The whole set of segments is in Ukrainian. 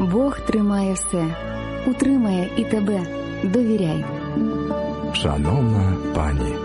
Бог тримає все, утримає і тебе. Довіряй. Шановна пані.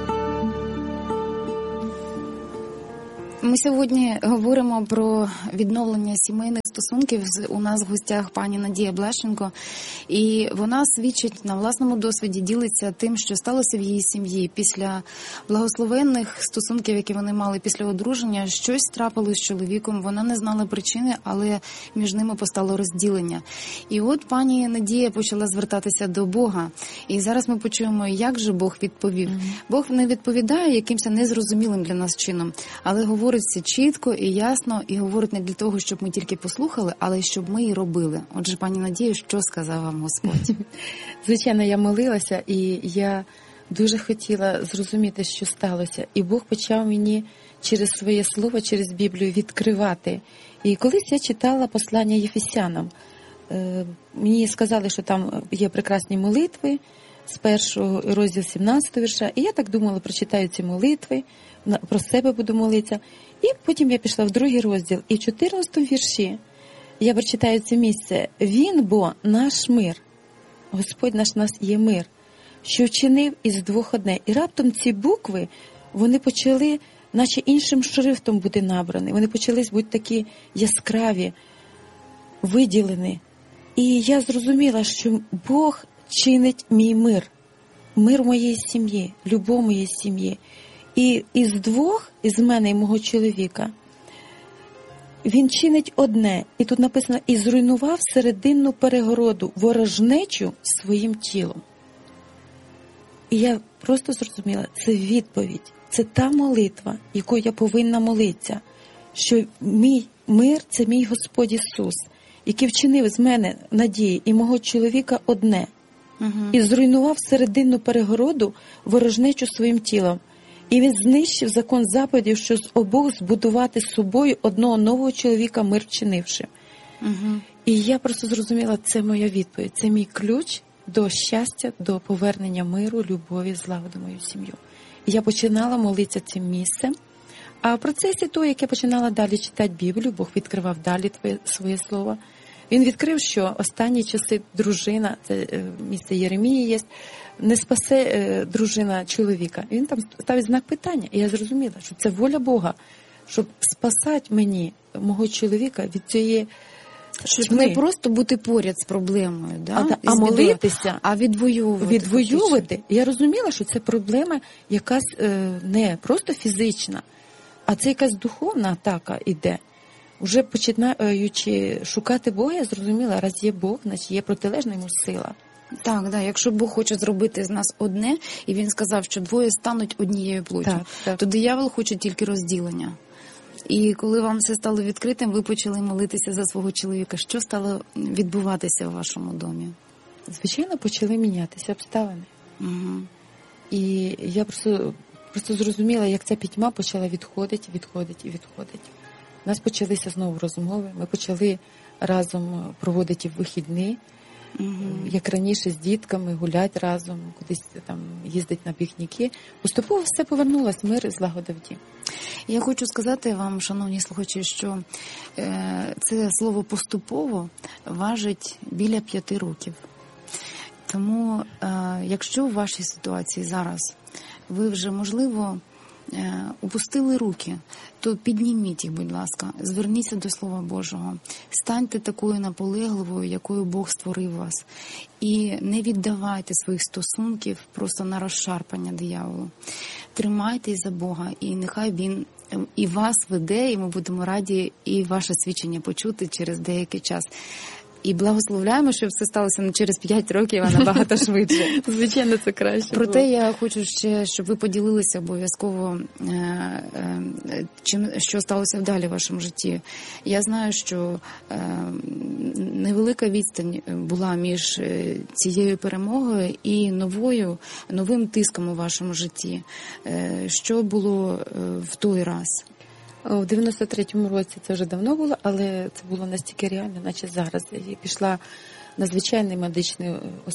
Ми сьогодні говоримо про відновлення сімейних стосунків. У нас в гостях пані Надія Блащенко. І вона свідчить на власному досвіді, ділиться тим, що сталося в її сім'ї. Після благословенних стосунків, які вони мали після одруження, щось трапилось з чоловіком. Вона не знала причини, але між ними постало розділення. І от пані Надія почала звертатися до Бога. І зараз ми почуємо, як же Бог відповів. Бог не відповідає якимось незрозумілим для нас чином, але говорить все чітко і ясно, і говорить не для того, щоб ми тільки послухали, але щоб ми і робили. Отже, пані Надію, що сказав вам Господь? Звичайно, я молилася, і я дуже хотіла зрозуміти, що сталося. І Бог почав мені через своє слово, через Біблію відкривати. І колись я читала послання Єфесянам. Мені сказали, що там є прекрасні молитви, з 1 розділ 17 вірша. І я так думала, прочитаю ці молитви, про себе буду молитися. І потім я пішла в 2 розділ. І в 14 вірші я прочитаю це місце. Він, бо наш мир, Господь наш нас є мир, що вчинив із двох одне. І раптом ці букви, вони почали, наче іншим шрифтом бути набрані. Вони почали бути такі яскраві, виділені. І я зрозуміла, що Бог чинить мій мир. Мир моєї сім'ї, любов моєї сім'ї. І із двох, із мене і мого чоловіка, він чинить одне. І тут написано, і зруйнував серединну перегороду, ворожнечу своїм тілом. І я просто зрозуміла, це відповідь, це та молитва, якою я повинна молитися, що мій мир – це мій Господь Ісус, який вчинив з мене, Надії, і мого чоловіка одне. І зруйнував серединну перегороду, ворожнечу своїм тілом. І він знищив закон заповідів, що з обох збудувати з собою одного нового чоловіка, мир вчинивши. І я просто зрозуміла, це моя відповідь, це мій ключ до щастя, до повернення миру, любові, злагоди в мою сім'ю. І я починала молитися цим місцем. А в процесі того, як я починала далі читати Біблію, Бог відкривав далі своє слово. Він відкрив, що останні часи дружина, це місце Єремії є, не спасе дружина чоловіка. І він там ставить знак питання. І я зрозуміла, що це воля Бога, щоб спасати мені, мого чоловіка, від цієї щоб не просто бути поряд з проблемою, а молитися, а відвоювати. Я розуміла, що це проблема якась не просто фізична, а це якась духовна атака іде. Уже починаючи шукати Бога, я зрозуміла, раз є Бог, значить є протилежна йому сила. Так, якщо Бог хоче зробити з нас одне, і Він сказав, що двоє стануть однією плоттю, то диявол хоче тільки розділення. І коли вам все стало відкритим, ви почали молитися за свого чоловіка. Що стало відбуватися в вашому домі? Звичайно, почали мінятися обставини. І я просто зрозуміла, як ця пітьма почала відходити. У нас почалися знову розмови, ми почали разом проводити вихідні, як раніше з дітками, гуляти разом, кудись там їздити на пікніки. Поступово все повернулось, мир і злагода в дім. Я хочу сказати вам, шановні слухачі, що це слово «поступово» важить біля 5 років. Тому, якщо в вашій ситуації зараз ви вже, можливо, опустили руки, то підніміть їх, будь ласка, зверніться до Слова Божого, станьте такою наполегливою, якою Бог створив вас, і не віддавайте своїх стосунків просто на розшарпання дияволу. Тримайтесь за Бога, і нехай Він і вас веде, і ми будемо раді і ваше свідчення почути через деякий час. І благословляємо, щоб це сталося не через 5 років, а набагато швидше. Звичайно, це краще. Проте я хочу ще, щоб ви поділилися обов'язково, що сталося вдалі в вашому житті. Я знаю, що невелика відстань була між цією перемогою і новим тиском у вашому житті. Що було в той раз? У 93-му році це вже давно було, але це було настільки реально, наче зараз. Я пішла на звичайний медичний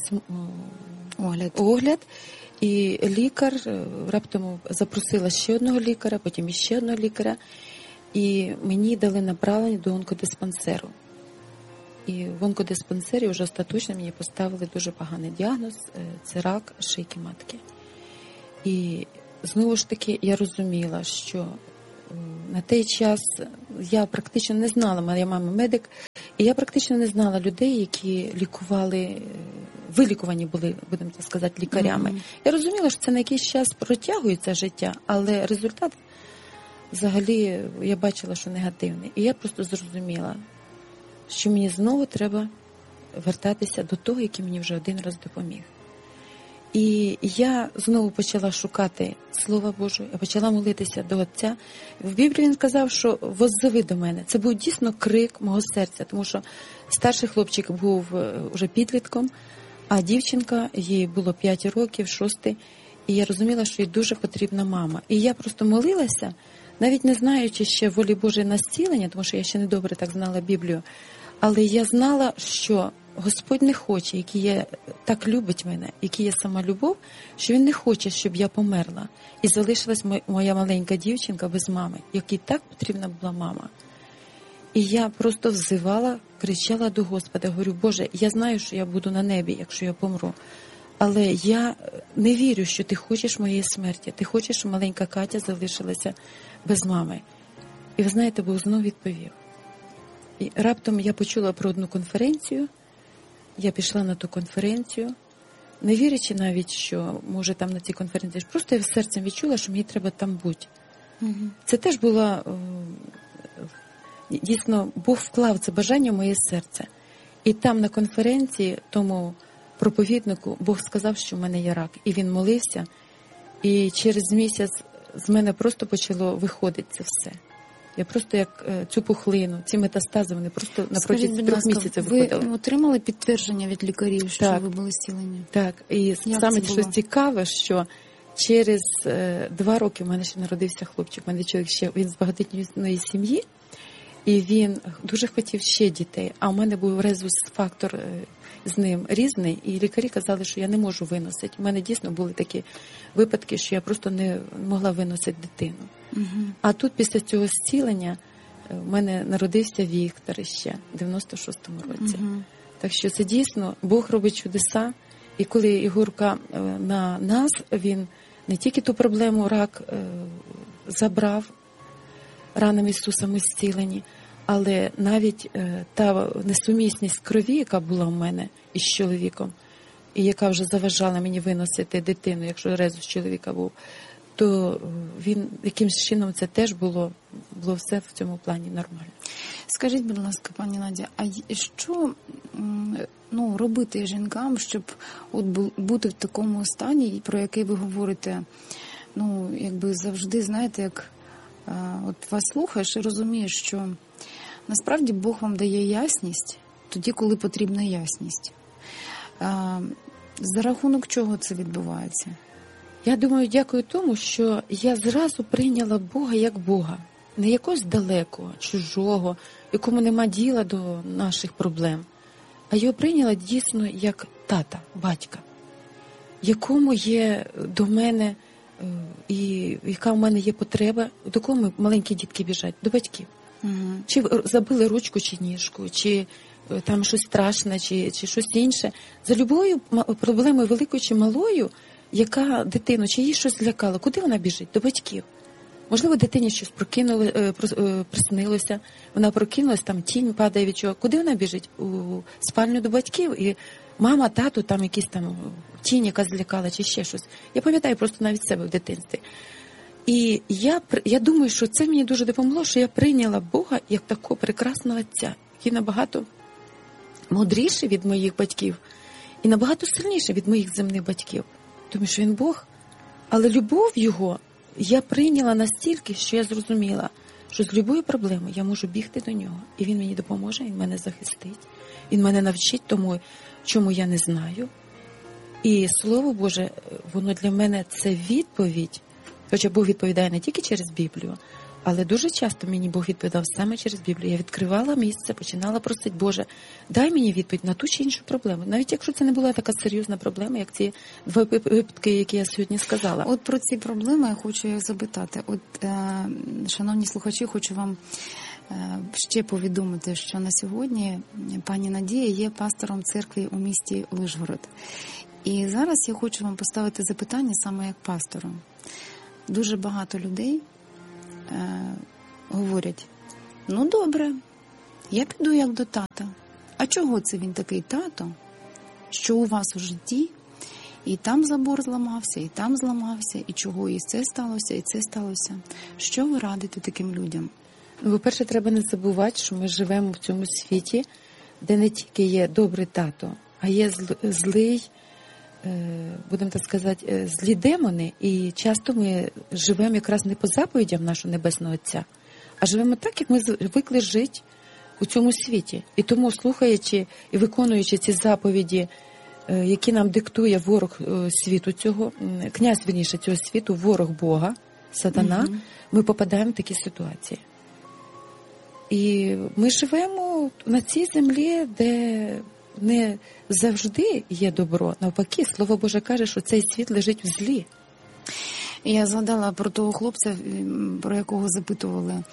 огляд, і лікар раптом запросила ще одного лікаря, потім іще одного лікаря, і мені дали направлення до онкодиспансеру. І в онкодиспансері вже остаточно мені поставили дуже поганий діагноз – це рак шийки матки. І знову ж таки я розуміла, що на той час я практично не знала, моя мама медик, і я практично не знала людей, які лікували, вилікувані були, будемо так сказати, лікарями. Mm-hmm. Я розуміла, що це на якийсь час протягується життя, але результат взагалі я бачила, що негативний. І я просто зрозуміла, що мені знову треба вертатися до того, який мені вже один раз допоміг. І я знову почала шукати Слова Божого, я почала молитися до Отця. В Біблії він сказав, що «воззови до мене». Це був дійсно крик мого серця, тому що старший хлопчик був уже підлітком, а дівчинка, їй було 5 років, 6, і я розуміла, що їй дуже потрібна мама. І я просто молилася, навіть не знаючи ще волі Божої на зцілення, тому що я ще не добре так знала Біблію, але я знала, що Господь не хоче, який є, так любить мене, який є сама любов, що Він не хоче, щоб я померла. І залишилась моя маленька дівчинка без мами, якій так потрібна була мама. І я просто взивала, кричала до Господа, говорю, Боже, я знаю, що я буду на небі, якщо я помру, але я не вірю, що Ти хочеш моєї смерті. Ти хочеш, щоб маленька Катя залишилася без мами. І ви знаєте, Бог знов відповів. І раптом я почула про одну конференцію, я пішла на ту конференцію, не вірячи навіть, що, може, там на цій конференції, просто я серцем відчула, що мені треба там бути. Угу. Це теж було, дійсно, Бог вклав це бажання в моє серце. І там на конференції, тому проповіднику, Бог сказав, що в мене є рак. І він молився, і через місяць з мене просто почало виходити це все. Я просто як цю пухлину, ці метастази, вони просто напроти 3 місяців виходили. Ви отримали підтвердження від лікарів, що так, ви були зцілені? Так, і як саме що цікаве, що через 2 роки в мене ще народився хлопчик. У мене чоловік ще, він з багатодітної сім'ї, і він дуже хотів ще дітей, а у мене був резус-фактор з ним різний, і лікарі казали, що я не можу виносити. У мене дійсно були такі випадки, що я просто не могла виносити дитину. Угу. А тут після цього зцілення в мене народився Віктор ще в 96-му році. Угу. Так що це дійсно, Бог робить чудеса. І коли Ігорка на нас, він не тільки ту проблему рак забрав, ранами Ісуса ми зцілені, але навіть та несумісність крові, яка була в мене із чоловіком, і яка вже заважала мені виносити дитину, якщо резус чоловіка був, то він якимось чином це теж було все в цьому плані нормально. Скажіть, будь ласка, пані Надя, а що робити жінкам, щоб от бути в такому стані, про який ви говорите, якби завжди, знаєте, як от вас слухаєш і розумієш, що насправді Бог вам дає ясність тоді, коли потрібна ясність. За рахунок чого це відбувається? Я думаю, дякую тому, що я зразу прийняла Бога як Бога. Не якогось далекого, чужого, якому нема діла до наших проблем, а його прийняла дійсно як тата, батька, якому є до мене і яка в мене є потреба, до кого маленькі дітки біжать? До батьків. Угу. Чи забили ручку, чи ніжку, чи там щось страшне, чи щось інше. За любою проблемою, великою чи малою, яка дитину, чи їй щось злякало, куди вона біжить? До батьків. Можливо, дитині щось приснилося, вона прокинулась, там тінь падає від чого. Куди вона біжить? У спальню до батьків. І мама, тату, там якісь там тінь, яка злякала, чи ще щось. Я пам'ятаю просто навіть себе в дитинстві. І я думаю, що це мені дуже допомогло, що я прийняла Бога як такого прекрасного отця, який набагато мудріший від моїх батьків і набагато сильніший від моїх земних батьків. Тому що він Бог, але любов його я прийняла настільки, що я зрозуміла, що з любою проблемою я можу бігти до нього, і він мені допоможе, він мене захистить, він мене навчить тому, чому я не знаю. І Слово Боже, воно для мене це відповідь, хоча Бог відповідає не тільки через Біблію, але дуже часто мені Бог відповідав саме через Біблію. Я відкривала місце, починала просити, Боже, дай мені відповідь на ту чи іншу проблему. Навіть якщо це не була така серйозна проблема, як ці 2 випадки, які я сьогодні сказала. От про ці проблеми я хочу запитати. От, шановні слухачі, хочу вам ще повідомити, що на сьогодні пані Надія є пастором церкви у місті Вишгород. І зараз я хочу вам поставити запитання саме як пастору. Дуже багато людей говорять: ну добре, я піду як до тата. А чого це він такий тато, що у вас у житті і там забор зламався, і там зламався, і чого і це сталося, і це сталося? Що ви радите таким людям? Ну, по-перше, треба не забувати, що ми живемо в цьому світі, де не тільки є добрий тато, а є злий, будемо так сказати, злі демони. І часто ми живемо якраз не по заповідям нашого Небесного Отця, а живемо так, як ми звикли жити у цьому світі. І тому, слухаючи і виконуючи ці заповіді, які нам диктує ворог світу цього, князь, вірніше, цього світу, ворог Бога, сатана, ми попадаємо в такі ситуації. І ми живемо на цій землі, де не завжди є добро. Навпаки, Слово Боже каже, що цей світ лежить в злі. Я згадала про того хлопця, про якого запитували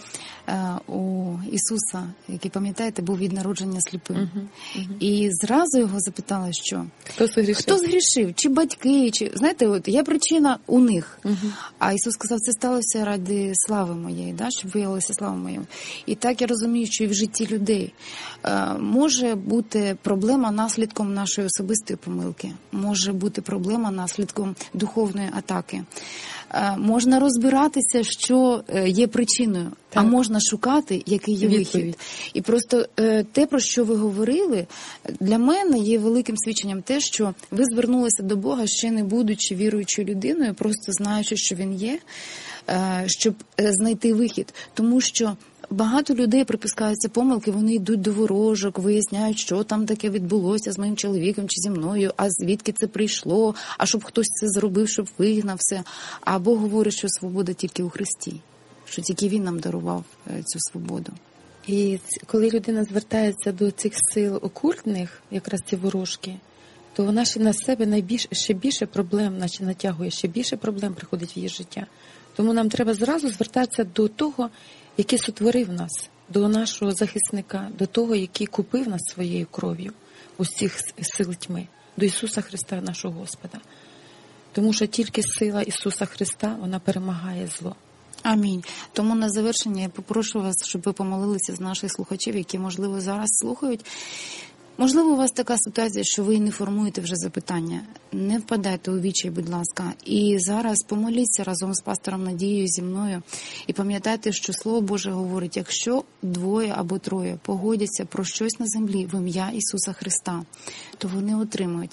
у Ісуса, який, пам'ятаєте, був від народження сліпим. І зразу його запитали, що хто згрішив? Чи батьки? Чи знаєте, от є причина у них. А Ісус сказав, це сталося ради слави моєї, да, щоб виявилася слава моя. І так я розумію, що і в житті людей може бути проблема наслідком нашої особистої помилки, може бути проблема наслідком духовної атаки. Можна розбиратися, що є причиною, так, а можна шукати, який є вихід. І просто те, про що ви говорили, для мене є великим свідченням те, що ви звернулися до Бога, ще не будучи віруючою людиною, просто знаючи, що Він є, щоб знайти вихід. Тому що багато людей припускаються помилки, вони йдуть до ворожок, виясняють, що там таке відбулося з моїм чоловіком чи зі мною, а звідки це прийшло, а щоб хтось це зробив, щоб вигнав все. А Бог говорить, що свобода тільки у Христі, що тільки Він нам дарував цю свободу. І коли людина звертається до цих сил окультних, якраз ці ворожки, то вона ще на себе ще більше проблем натягує, ще більше проблем приходить в її життя. Тому нам треба зразу звертатися до того, який сотворив нас, до нашого захисника, до того, який купив нас своєю кров'ю усіх сил тьми, до Ісуса Христа, нашого Господа. Тому що тільки сила Ісуса Христа, вона перемагає зло. Амінь. Тому на завершення я попрошу вас, щоб ви помолилися з наших слухачів, які, можливо, зараз слухають. Можливо, у вас така ситуація, що ви не формуєте вже запитання. Не впадайте у відчай, будь ласка. І зараз помоліться разом з пастором Надією, зі мною. І пам'ятайте, що Слово Боже говорить, якщо двоє або троє погодяться про щось на землі в ім'я Ісуса Христа, то вони отримують.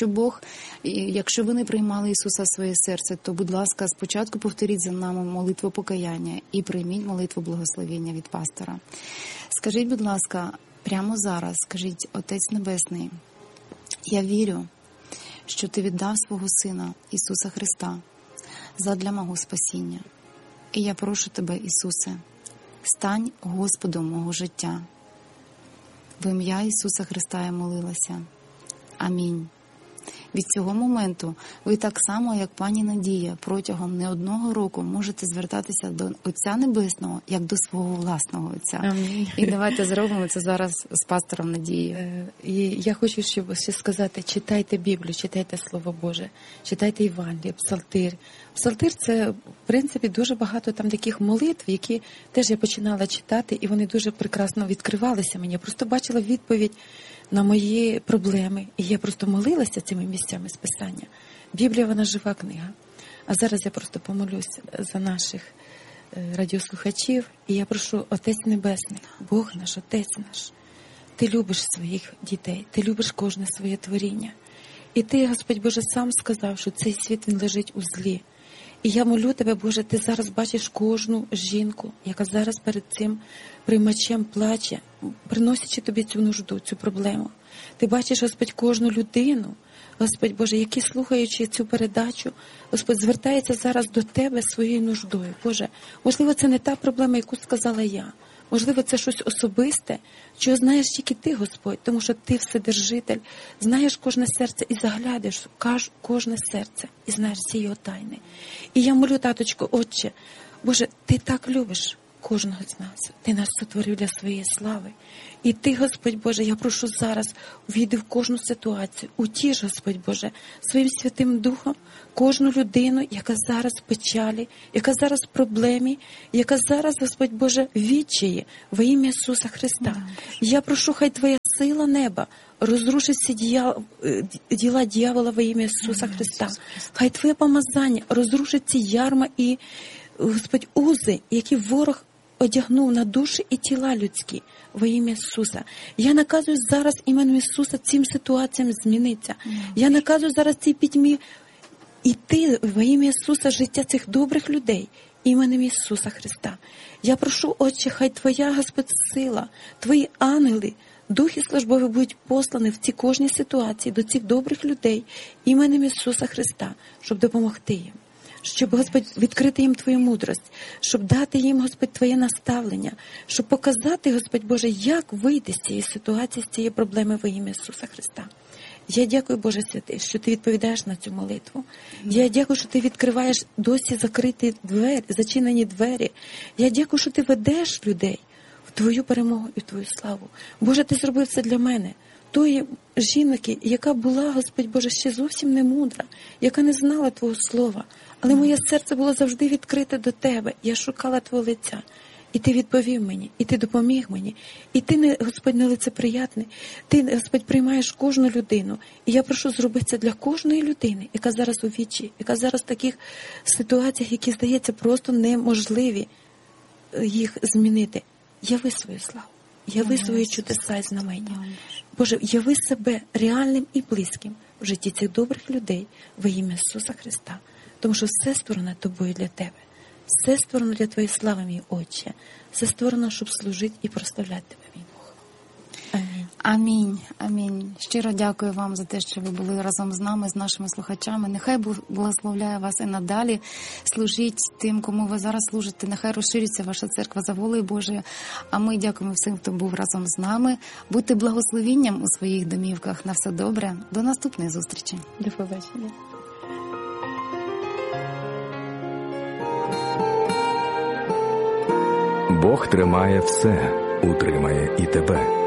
Якщо ви не приймали Ісуса в своє серце, то, будь ласка, спочатку повторіть за нами молитву покаяння і прийміть молитву благословення від пастора. Скажіть, будь ласка, прямо зараз скажіть: Отець Небесний, я вірю, що Ти віддав свого Сина Ісуса Христа задля мого спасіння. І я прошу Тебе, Ісусе, стань Господом мого життя. В ім'я Ісуса Христа я молилася. Амінь. Від цього моменту ви так само, як пані Надія, протягом не одного року можете звертатися до Отця Небесного, як до свого власного Отця. Амінь. І давайте зробимо це зараз з пастором Надією. І я хочу ще сказати, читайте Біблію, читайте Слово Боже, читайте Євангеліє, Псалтир. Псалтир – це, в принципі, дуже багато там таких молитв, які теж я починала читати, і вони дуже прекрасно відкривалися мені. Я просто бачила відповідь на мої проблеми. І я просто молилася цими місцями з Писання. Біблія, вона жива книга. А зараз я просто помолюсь за наших радіослухачів. І я прошу: Отець Небесний, Бог наш, Отець наш, Ти любиш своїх дітей, Ти любиш кожне своє творіння. І Ти, Господь Боже, сам сказав, що цей світ, він лежить у злі. І я молю Тебе, Боже, Ти зараз бачиш кожну жінку, яка зараз перед цим приймачем плаче, приносячи Тобі цю нужду, цю проблему. Ти бачиш, Господь, кожну людину, Господь Боже, які, слухаючи цю передачу, Господь, звертається зараз до Тебе своєю нуждою. Боже, можливо, це не та проблема, яку сказала я. Можливо, це щось особисте, чого знаєш тільки Ти, Господь, тому що Ти Вседержитель, знаєш кожне серце і заглядаєш кожне серце, і знаєш всі його тайни. І я молю, таточко, Отче, Боже, Ти так любиш кожного з нас. Ти нас сотворив для своєї слави. І Ти, Господь Боже, я прошу зараз, увійди в кожну ситуацію, утіш, Господь Боже, своїм Святим Духом кожну людину, яка зараз в печалі, яка зараз в проблемі, яка зараз, Господь Боже, в відчаї во ім'я Ісуса Христа. Я прошу, хай Твоя сила неба розрушить всі діла дьявола во ім'я Ісуса Христа. Хай Твоє помазання розрушить ці ярма і, Господь, узи, які ворог одягнув на душі і тіла людські во ім'я Ісуса. Я наказую зараз іменем Ісуса цим ситуаціям зміниться. Я наказую зараз цій пітьмі іти во ім'я Ісуса життя цих добрих людей іменем Ісуса Христа. Я прошу, Отче, хай Твоя, Господь, сила, Твої ангели, духи службові будуть послані в ці кожній ситуації до цих добрих людей іменем Ісуса Христа, щоб допомогти їм. Щоб, Господь, відкрити їм Твою мудрость, щоб дати їм, Господь, Твоє наставлення, щоб показати, Господь Боже, як вийти з цієї ситуації, з цієї проблеми во ім'я Ісуса Христа. Я дякую, Боже Святий, що Ти відповідаєш на цю молитву. Я дякую, що Ти відкриваєш досі закриті двері, зачинені двері. Я дякую, що Ти ведеш людей в Твою перемогу і в Твою славу. Боже, Ти зробив це для мене. Тої жінки, яка була, Господь Боже, ще зовсім не мудра, яка не знала Твого слова. Але моє серце було завжди відкрите до Тебе. Я шукала Твого лиця. І Ти відповів мені, і Ти допоміг мені. І Ти, Господь, нелицеприятний. Ти, Господь, приймаєш кожну людину. І я прошу зробити це для кожної людини, яка зараз у вічі, яка зараз в таких ситуаціях, які, здається, просто неможливі їх змінити. Яви свою славу. Яви свої чудеса і знамення. Боже, яви себе реальним і близьким в житті цих добрих людей во ім'я Ісуса Христа. Тому що все створено Тобою для Тебе. Все створено для Твоєї слави, мій Отче. Все створено, щоб служити і прославляти Тебе, мій Бог. Амінь. Амінь. Амінь. Щиро дякую вам за те, що ви були разом з нами, з нашими слухачами. Нехай Бог благословляє вас і надалі. Служіть тим, кому ви зараз служите. Нехай розширюється ваша церква за волею Божою. А ми дякуємо всім, хто був разом з нами. Будьте благословінням у своїх домівках. На все добре. До наступної зустрічі. До побачення. Бог тримає все, утримає і тебе.